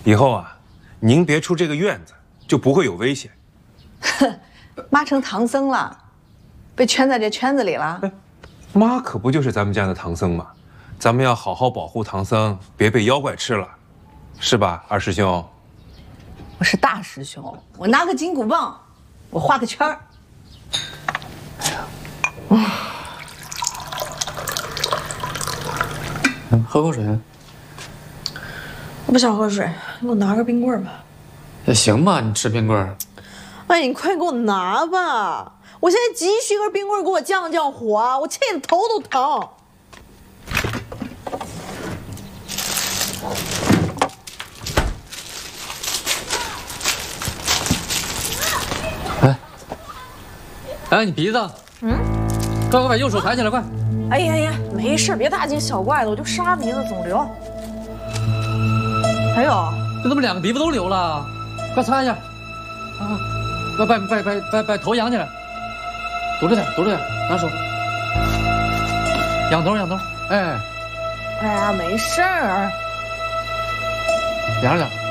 以后啊，您别出这个院子，就不会有危险。 哼，妈成唐僧了，被圈在这圈子里了。 妈可不就是咱们家的唐僧吗？咱们要好好保护唐僧，别被妖怪吃了，是吧，二师兄？ 我是大师兄，我拿个金箍棒，我画个圈儿。 喝口水。 我不想喝水，你给我拿个冰棍吧。 也行吧，你吃冰棍儿。 哎，你快给我拿吧！我现在急需根冰棍给我降降火啊！我气得头都疼。 哎，你鼻子，快把右手抬起来，快！ 哎呀，没事，别大惊小怪的，我就沙鼻子总流。还有， 这怎么两个鼻子都流了？快擦一下！啊，把头仰起来，躲着点，拿手，仰头，哎呀， 没事儿。 仰着点。